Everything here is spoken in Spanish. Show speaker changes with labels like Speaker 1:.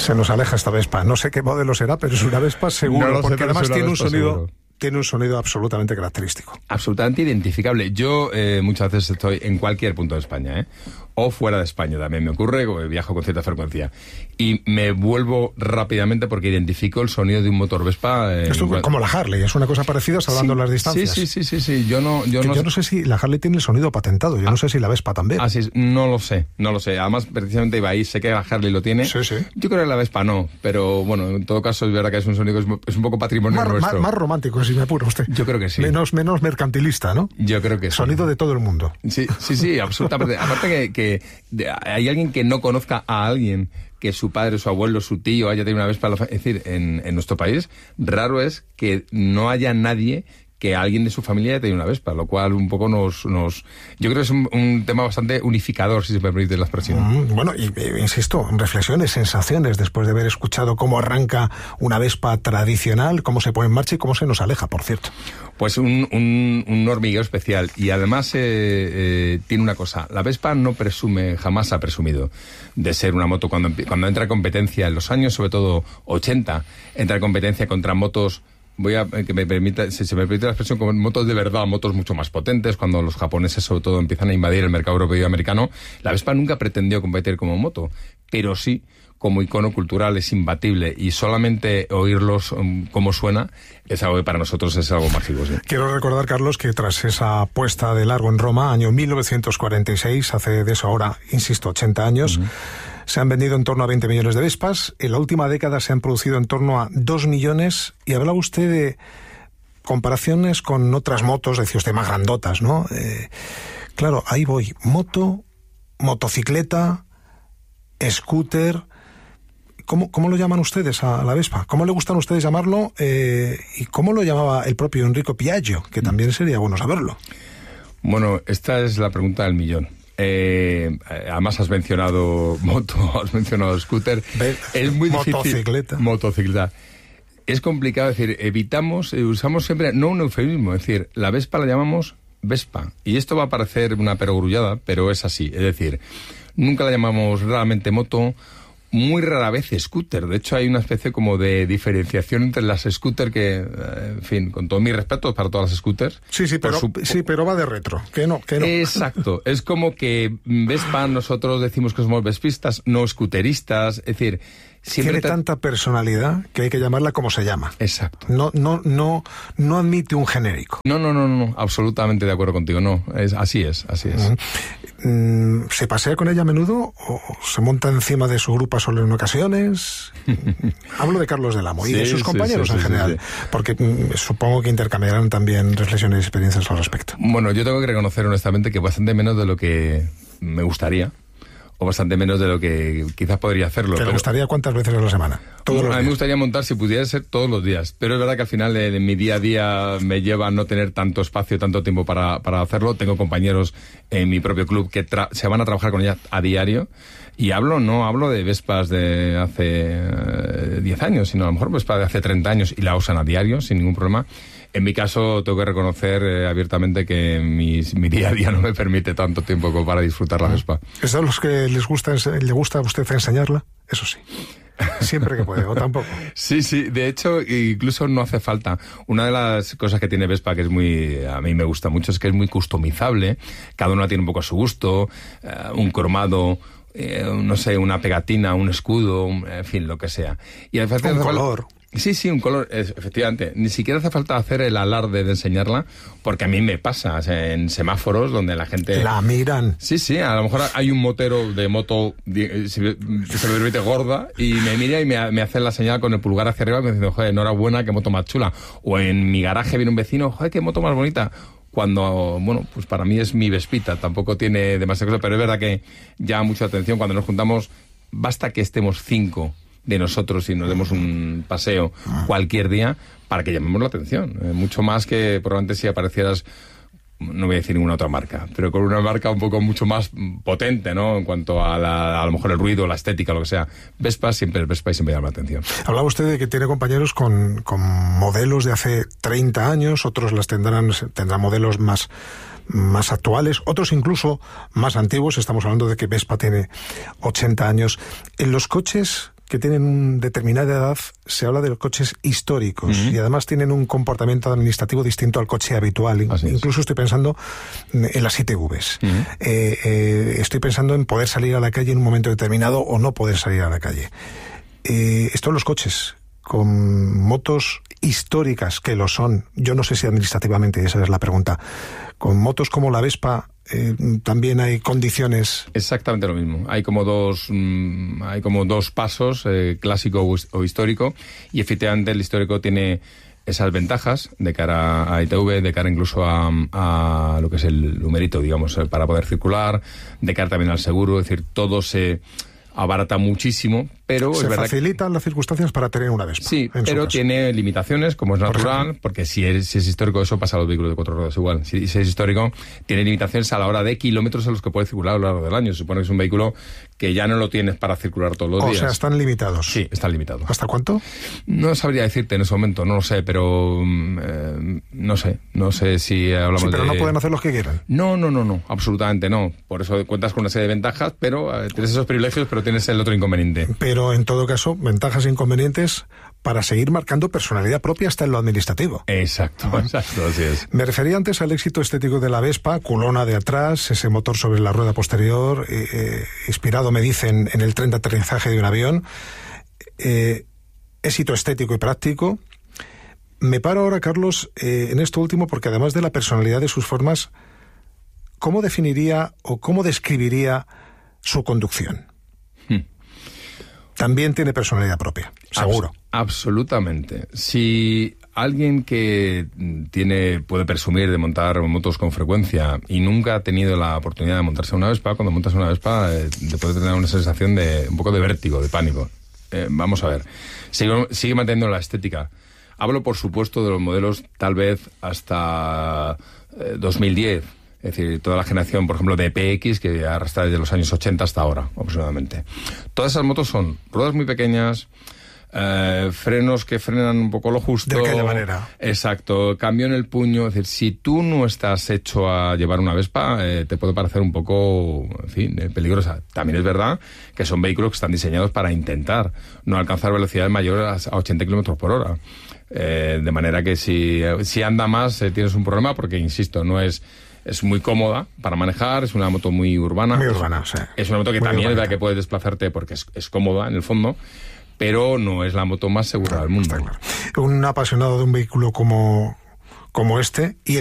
Speaker 1: Se nos aleja esta Vespa. No sé qué modelo será, pero es una Vespa seguro,
Speaker 2: no
Speaker 1: porque además tiene un sonido...
Speaker 2: Seguro.
Speaker 1: Tiene un sonido absolutamente característico.
Speaker 2: Absolutamente identificable. Yo muchas veces estoy en cualquier punto de España, o fuera de España también me ocurre, viajo con cierta frecuencia. Y me vuelvo rápidamente porque identifico el sonido de un motor Vespa.
Speaker 1: Esto como la Harley, es una cosa parecida salvando las distancias.
Speaker 2: Sí. Yo no
Speaker 1: sé si la Harley tiene el sonido patentado, yo no sé si la Vespa también.
Speaker 2: No lo sé. Además, precisamente iba ahí, sé que la Harley lo tiene.
Speaker 1: Sí.
Speaker 2: Yo creo que la Vespa no, pero bueno, en todo caso es verdad que es un sonido que es un poco patrimonio nuestro.
Speaker 1: Más romántico, si me apura usted.
Speaker 2: Yo creo que sí.
Speaker 1: Menos mercantilista, ¿no?
Speaker 2: Yo creo que sí.
Speaker 1: Sonido de todo el mundo.
Speaker 2: Sí, absolutamente. Aparte que hay alguien que no conozca a alguien que su padre, su abuelo, su tío haya tenido una Vespa. Es decir, en nuestro país, raro es que no haya nadie que alguien de su familia haya tenido una Vespa, lo cual un poco nos yo creo que es un tema bastante unificador, si se me permite la expresión.
Speaker 1: Bueno, y insisto, reflexiones, sensaciones, después de haber escuchado cómo arranca una Vespa tradicional, cómo se pone en marcha y cómo se nos aleja, por cierto.
Speaker 2: Pues un hormigueo especial. Y además tiene una cosa, la Vespa no presume, jamás ha presumido de ser una moto. Cuando entra en competencia en los años, sobre todo 80, entra en competencia contra motos, si se me permite la expresión, con motos de verdad, motos mucho más potentes, cuando los japoneses sobre todo empiezan a invadir el mercado europeo y americano. La Vespa nunca pretendió competir como moto, pero sí como icono cultural es imbatible, y solamente oírlos como suena es algo que para nosotros es algo mágico. ¿Sí?
Speaker 1: Quiero recordar, Carlos, que tras esa puesta de largo en Roma, año 1946, hace de eso ahora, insisto, 80 años, se han vendido en torno a 20 millones de Vespas. En la última década se han producido en torno a 2 millones, y hablaba usted de comparaciones con otras motos, decía usted, más grandotas, ¿no? Claro, ahí voy. Motocicleta, scooter... ¿Cómo lo llaman ustedes a la Vespa? ¿Cómo le gustan a ustedes llamarlo? ¿Y cómo lo llamaba el propio Enrico Piaggio? Que también sería bueno saberlo.
Speaker 2: Bueno, esta es la pregunta del millón. Además has mencionado moto, has mencionado scooter. Es muy difícil. Motocicleta. Es complicado decir, usamos siempre, no un eufemismo, es decir, la Vespa la llamamos Vespa. Y esto va a parecer una perogrullada, pero es así. Es decir, nunca la llamamos realmente moto. Muy rara vez scooter. De hecho, hay una especie como de diferenciación entre las scooter que, en fin, con todo mi respeto para todas las scooters. Sí,
Speaker 1: pero va de retro. Que no.
Speaker 2: Exacto. Es como que Vespa, nosotros decimos que somos vespistas, no scooteristas. Es decir,
Speaker 1: tiene tanta personalidad que hay que llamarla como se llama.
Speaker 2: Exacto.
Speaker 1: No admite un genérico.
Speaker 2: No, absolutamente de acuerdo contigo. No, así es.
Speaker 1: ¿Se pasea con ella a menudo o se monta encima de su grupa solo en ocasiones? Hablo de Carlos del Amo y de sus compañeros en general, porque supongo que intercambiarán también reflexiones y experiencias al respecto.
Speaker 2: Bueno, yo tengo que reconocer honestamente que bastante menos de lo que me gustaría, o bastante menos de lo que quizás podría hacerlo.
Speaker 1: ¿Te gustaría cuántas veces a la semana?
Speaker 2: A mí me gustaría montar, si pudiera ser, todos los días. Pero es verdad que al final en mi día a día me lleva a no tener tanto espacio, tanto tiempo para hacerlo. Tengo compañeros en mi propio club que se van a trabajar con ella a diario. Y no hablo de Vespas de hace 10 años, sino a lo mejor Vespas de hace 30 años y la usan a diario sin ningún problema. En mi caso, tengo que reconocer abiertamente que mi día a día no me permite tanto tiempo como para disfrutar la Vespa.
Speaker 1: ¿Es a los que le gusta a usted enseñarla? Eso sí. Siempre que puede, o tampoco.
Speaker 2: Sí, de hecho, incluso no hace falta. Una de las cosas que tiene Vespa que a mí me gusta mucho, es que es muy customizable. Cada uno tiene un poco a su gusto, un cromado, no sé, una pegatina, un escudo, en fin, lo que sea. Y
Speaker 1: un color.
Speaker 2: Sí, un color, efectivamente. Ni siquiera hace falta hacer el alarde de enseñarla, porque a mí me pasa, o sea, en semáforos donde la gente...
Speaker 1: La miran.
Speaker 2: Sí, a lo mejor hay un motero de moto, si se me permite, gorda, y me mira y me hace la señal con el pulgar hacia arriba, diciendo, joder, enhorabuena, qué moto más chula. O en mi garaje viene un vecino, joder, qué moto más bonita. Cuando, bueno, pues para mí es mi Vespita, tampoco tiene demasiada cosa, pero es verdad que llama mucha atención cuando nos juntamos. Basta que estemos 5 de nosotros y nos demos un paseo cualquier día para que llamemos la atención. Mucho más que probablemente si aparecieras, no voy a decir ninguna otra marca, pero con una marca un poco mucho más potente, ¿no? En cuanto a lo mejor el ruido, la estética, lo que sea. Vespa siempre llama la atención.
Speaker 1: Hablaba usted de que tiene compañeros con modelos de hace 30 años, otros tendrán modelos más actuales, otros incluso más antiguos. Estamos hablando de que Vespa tiene 80 años. En los coches que tienen una determinada edad se habla de los coches históricos y además tienen un comportamiento administrativo distinto al coche habitual. Incluso estoy pensando en las ITVs. Estoy pensando en poder salir a la calle en un momento determinado o no poder salir a la calle. Estos los coches con motos históricas, que lo son, yo no sé si administrativamente, esa es la pregunta, con motos como la Vespa, también hay condiciones.
Speaker 2: Exactamente lo mismo. Hay como dos pasos, clásico o histórico, y efectivamente el histórico tiene esas ventajas de cara a ITV, de cara incluso a lo que es el numerito, digamos, para poder circular, de cara también al seguro, es decir, todo se abarata muchísimo, pero
Speaker 1: se
Speaker 2: es verdad
Speaker 1: facilitan las circunstancias para tener una Vespa.
Speaker 2: Sí, pero tiene limitaciones, como es natural, porque si es histórico, eso pasa a los vehículos de 4 ruedas igual. Si es histórico, tiene limitaciones a la hora de kilómetros a los que puede circular a lo largo del año. Se supone que es un vehículo que ya no lo tienes para circular todos los días.
Speaker 1: O sea, están limitados.
Speaker 2: Sí, están limitados.
Speaker 1: ¿Hasta cuánto?
Speaker 2: No sabría decirte en ese momento, no lo sé, pero no sé si hablamos
Speaker 1: pero no pueden hacer los que quieran.
Speaker 2: No, absolutamente no. Por eso cuentas con una serie de ventajas, pero tienes esos privilegios, pero tienes el otro inconveniente.
Speaker 1: Pero en todo caso, ventajas e inconvenientes para seguir marcando personalidad propia hasta en lo administrativo.
Speaker 2: Exacto, así es.
Speaker 1: Me refería antes al éxito estético de la Vespa, culona de atrás, ese motor sobre la rueda posterior, inspirado, me dicen, en el tren de aterrizaje de un avión. Éxito estético y práctico. Me paro ahora, Carlos, en esto último, porque además de la personalidad de sus formas, ¿cómo definiría o cómo describiría su conducción? También tiene personalidad propia, seguro.
Speaker 2: Absolutamente. Si alguien que puede presumir de montar motos con frecuencia y nunca ha tenido la oportunidad de montarse una Vespa, cuando montas una Vespa te puede tener una sensación de un poco de vértigo, de pánico. Vamos a ver. Sigue manteniendo la estética. Hablo, por supuesto, de los modelos tal vez hasta 2010. Es decir, toda la generación, por ejemplo, de PX, que arrastra desde los años 80 hasta ahora, aproximadamente. Todas esas motos son ruedas muy pequeñas, frenos que frenan un poco lo justo.
Speaker 1: De aquella manera.
Speaker 2: Exacto, cambio en el puño. Es decir, si tú no estás hecho a llevar una Vespa, te puede parecer un poco, en fin, peligrosa. También es verdad que son vehículos que están diseñados para intentar no alcanzar velocidades mayores a 80 kilómetros por hora. De manera que si anda más, tienes un problema, porque, insisto, es muy cómoda para manejar, es una moto muy urbana.
Speaker 1: Muy urbana, sí.
Speaker 2: Es una moto que
Speaker 1: muy
Speaker 2: también
Speaker 1: urbanita.
Speaker 2: es verdad que puedes desplazarte porque es cómoda en el fondo, pero no es la moto más segura del mundo.
Speaker 1: Está claro. Un apasionado de un vehículo como este, y